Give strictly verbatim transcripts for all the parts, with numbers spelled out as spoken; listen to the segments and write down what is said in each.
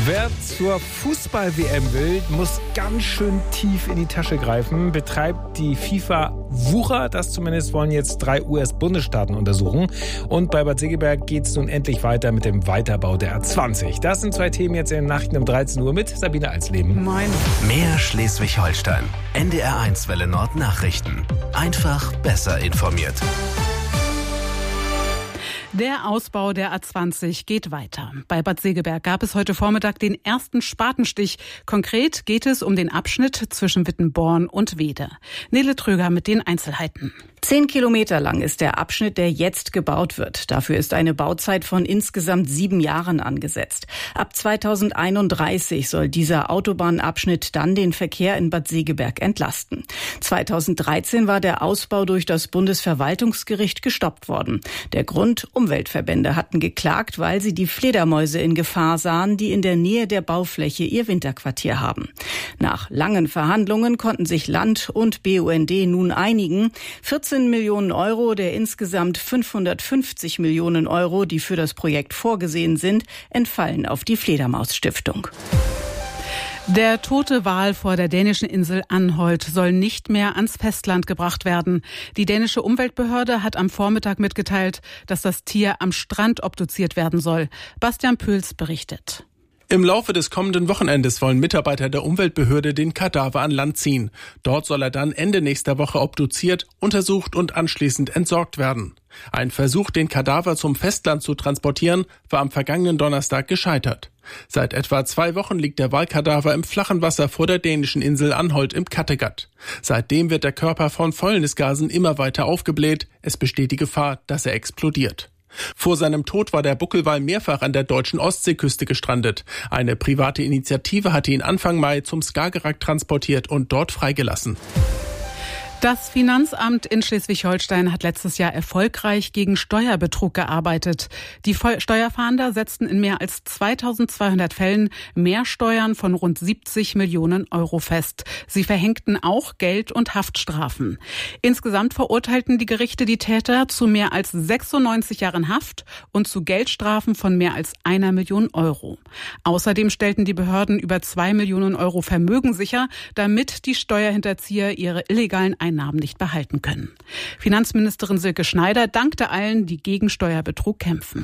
Wer zur Fußball-W M will, muss ganz schön tief in die Tasche greifen, betreibt die FIFA Wucher. Das zumindest wollen jetzt drei U S-Bundesstaaten untersuchen. Und bei Bad Segeberg geht es nun endlich weiter mit dem Weiterbau der A zwanzig. Das sind zwei Themen jetzt in den Nachrichten um dreizehn Uhr mit Sabine Alsleben. Moin. Mehr Schleswig-Holstein. N D R eins Welle Nord Nachrichten. Einfach besser informiert. Der Ausbau der A zwanzig geht weiter. Bei Bad Segeberg gab es heute Vormittag den ersten Spatenstich. Konkret geht es um den Abschnitt zwischen Wittenborn und Weede. Nele Tröger mit den Einzelheiten. Zehn Kilometer lang ist der Abschnitt, der jetzt gebaut wird. Dafür ist eine Bauzeit von insgesamt sieben Jahren angesetzt. Ab zweitausendeinunddreißig soll dieser Autobahnabschnitt dann den Verkehr in Bad Segeberg entlasten. zweitausenddreizehn war der Ausbau durch das Bundesverwaltungsgericht gestoppt worden. Der Grund: Umweltverbände hatten geklagt, weil sie die Fledermäuse in Gefahr sahen, die in der Nähe der Baufläche ihr Winterquartier haben. Nach langen Verhandlungen konnten sich Land und B U N D nun einigen. vierzehn Millionen Euro der insgesamt fünfhundertfünfzig Millionen Euro, die für das Projekt vorgesehen sind, entfallen auf die Fledermaus-Stiftung. Der tote Wal vor der dänischen Insel Anholt soll nicht mehr ans Festland gebracht werden. Die dänische Umweltbehörde hat am Vormittag mitgeteilt, dass das Tier am Strand obduziert werden soll. Bastian Püls berichtet. Im Laufe des kommenden Wochenendes wollen Mitarbeiter der Umweltbehörde den Kadaver an Land ziehen. Dort soll er dann Ende nächster Woche obduziert, untersucht und anschließend entsorgt werden. Ein Versuch, den Kadaver zum Festland zu transportieren, war am vergangenen Donnerstag gescheitert. Seit etwa zwei Wochen liegt der Walkadaver im flachen Wasser vor der dänischen Insel Anholt im Kattegat. Seitdem wird der Körper von Fäulnisgasen immer weiter aufgebläht. Es besteht die Gefahr, dass er explodiert. Vor seinem Tod war der Buckelwal mehrfach an der deutschen Ostseeküste gestrandet. Eine private Initiative hatte ihn Anfang Mai zum Skagerrak transportiert und dort freigelassen. Das Finanzamt in Schleswig-Holstein hat letztes Jahr erfolgreich gegen Steuerbetrug gearbeitet. Die Steuerfahnder setzten in mehr als zweitausendzweihundert Fällen Mehrsteuern von rund siebzig Millionen Euro fest. Sie verhängten auch Geld- und Haftstrafen. Insgesamt verurteilten die Gerichte die Täter zu mehr als sechsundneunzig Jahren Haft und zu Geldstrafen von mehr als einer Million Euro. Außerdem stellten die Behörden über zwei Millionen Euro Vermögen sicher, damit die Steuerhinterzieher ihre illegalen Einnahmen nicht behalten können. Finanzministerin Silke Schneider dankte allen, die gegen Steuerbetrug kämpfen.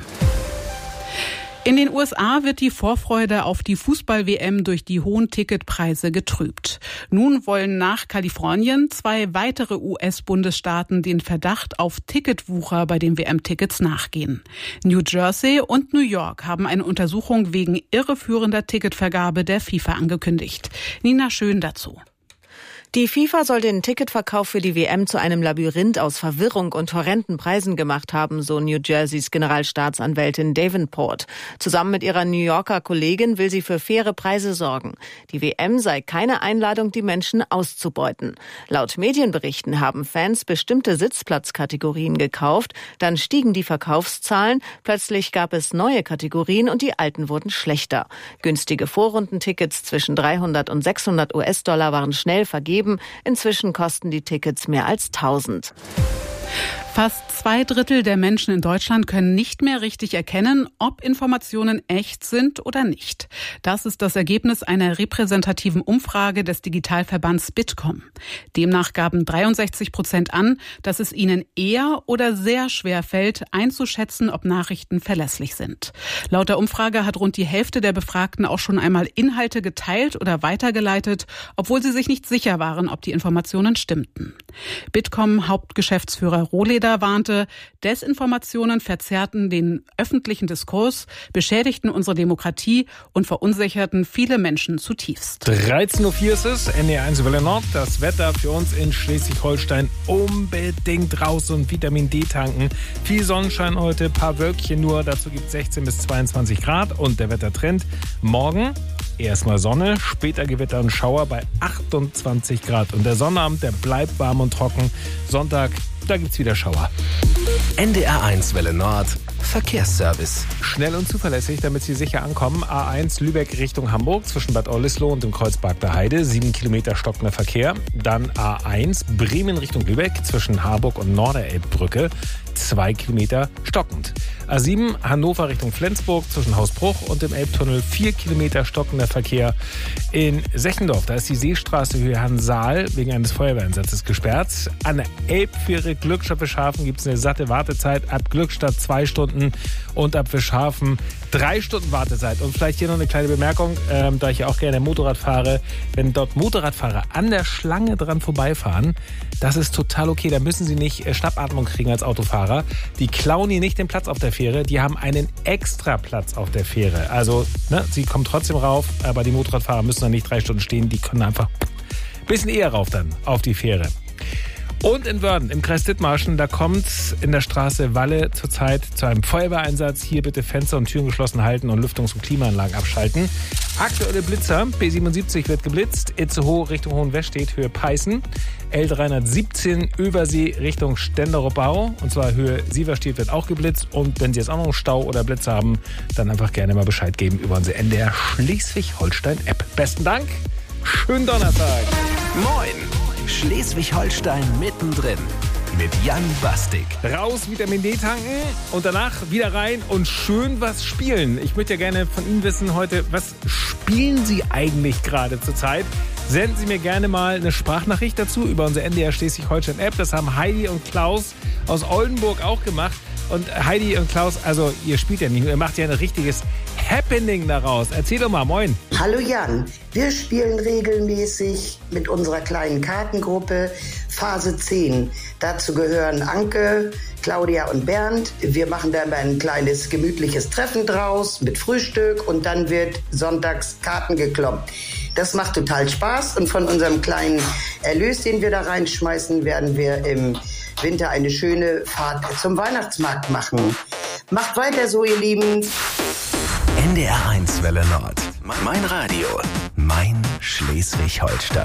In den U S A wird die Vorfreude auf die Fußball-W M durch die hohen Ticketpreise getrübt. Nun wollen nach Kalifornien zwei weitere U S-Bundesstaaten den Verdacht auf Ticketwucher bei den W M-Tickets nachgehen. New Jersey und New York haben eine Untersuchung wegen irreführender Ticketvergabe der FIFA angekündigt. Nina Schön dazu. Die FIFA soll den Ticketverkauf für die W M zu einem Labyrinth aus Verwirrung und horrenden Preisen gemacht haben, so New Jerseys Generalstaatsanwältin Davenport. Zusammen mit ihrer New Yorker Kollegin will sie für faire Preise sorgen. Die W M sei keine Einladung, die Menschen auszubeuten. Laut Medienberichten haben Fans bestimmte Sitzplatzkategorien gekauft, dann stiegen die Verkaufszahlen, plötzlich gab es neue Kategorien und die alten wurden schlechter. Günstige Vorrundentickets zwischen dreihundert und sechshundert U S-Dollar waren schnell vergeben. Inzwischen kosten die Tickets mehr als tausend. Fast zwei Drittel der Menschen in Deutschland können nicht mehr richtig erkennen, ob Informationen echt sind oder nicht. Das ist das Ergebnis einer repräsentativen Umfrage des Digitalverbands Bitkom. Demnach gaben dreiundsechzig Prozent an, dass es ihnen eher oder sehr schwer fällt, einzuschätzen, ob Nachrichten verlässlich sind. Laut der Umfrage hat rund die Hälfte der Befragten auch schon einmal Inhalte geteilt oder weitergeleitet, obwohl sie sich nicht sicher waren, ob die Informationen stimmten. Bitkom-Hauptgeschäftsführer Rohleder warnte, Desinformationen verzerrten den öffentlichen Diskurs, beschädigten unsere Demokratie und verunsicherten viele Menschen zutiefst. dreizehn Uhr vier ist es, N D R eins Welle Nord. Das Wetter für uns in Schleswig-Holstein: unbedingt raus und Vitamin D tanken. Viel Sonnenschein heute, paar Wölkchen nur. Dazu gibt es sechzehn bis zweiundzwanzig Grad. Und der Wettertrend: morgen erstmal Sonne, später Gewitter und Schauer bei achtundzwanzig Grad. Und der Sonnabend, der bleibt warm und trocken. Sonntag, da gibt's wieder Schauer. N D R eins Welle Nord Verkehrsservice. Schnell und zuverlässig, damit Sie sicher ankommen. A eins Lübeck Richtung Hamburg zwischen Bad Oldesloe und dem Kreuzberg der Heide. Sieben Kilometer stockender Verkehr. Dann A eins Bremen Richtung Lübeck zwischen Harburg und Norderelbbrücke. zwei Kilometer stockend. A sieben Hannover Richtung Flensburg zwischen Hausbruch und dem Elbtunnel vier Kilometer stockender Verkehr. In Sechendorf, da ist die Seestraße Höhe Hansaal wegen eines Feuerwehreinsatzes gesperrt. An der Elbfähre Glückstadt Fischhafen gibt es eine satte Wartezeit. Ab Glückstadt zwei Stunden und ab Fischhafen drei Stunden Wartezeit. Und vielleicht hier noch eine kleine Bemerkung, ähm, da ich ja auch gerne Motorrad fahre. Wenn dort Motorradfahrer an der Schlange dran vorbeifahren, das ist total okay. Da müssen sie nicht äh, Schnappatmung kriegen als Autofahrer. Die klauen hier nicht den Platz auf der Fähre. Die haben einen extra Platz auf der Fähre. Also, ne, sie kommen trotzdem rauf, aber die Motorradfahrer müssen dann nicht drei Stunden stehen. Die können einfach ein bisschen eher rauf dann auf die Fähre. Und in Wörden, im Kreis Dithmarschen, da kommt in der Straße Walle zurzeit zu einem Feuerwehreinsatz. Hier bitte Fenster und Türen geschlossen halten und Lüftungs- und Klimaanlagen abschalten. Aktuelle Blitzer, B siebenundsiebzig wird geblitzt, Itzehoe Richtung Hohenwestedt, Höhe Peißen, L dreihundertsiebzehn Übersee Richtung Stenderup-Bau, und zwar Höhe Sieverstedt wird auch geblitzt. Und wenn Sie jetzt auch noch einen Stau oder Blitzer haben, dann einfach gerne mal Bescheid geben über unsere N D R Schleswig-Holstein-App. Besten Dank, schönen Donnerstag. Moin! Schleswig-Holstein mittendrin mit Jan Bastik. Raus, Vitamin D tanken und danach wieder rein und schön was spielen. Ich möchte ja gerne von Ihnen wissen heute, was spielen Sie eigentlich gerade zurzeit? Senden Sie mir gerne mal eine Sprachnachricht dazu über unsere N D R Schleswig-Holstein-App. Das haben Heidi und Klaus aus Oldenburg auch gemacht. Und Heidi und Klaus, also ihr spielt ja nicht nur, ihr macht ja ein richtiges Happening daraus. Erzähl doch mal, moin. Hallo Jan, wir spielen regelmäßig mit unserer kleinen Kartengruppe Phase zehn. Dazu gehören Anke, Claudia und Bernd. Wir machen dann ein kleines gemütliches Treffen draus mit Frühstück und dann wird sonntags Karten gekloppt. Das macht total Spaß und von unserem kleinen Erlös, den wir da reinschmeißen, werden wir im Winter eine schöne Fahrt zum Weihnachtsmarkt machen. Macht weiter so, ihr Lieben. N D R eins Welle Nord. Mein Radio. Mein Schleswig-Holstein.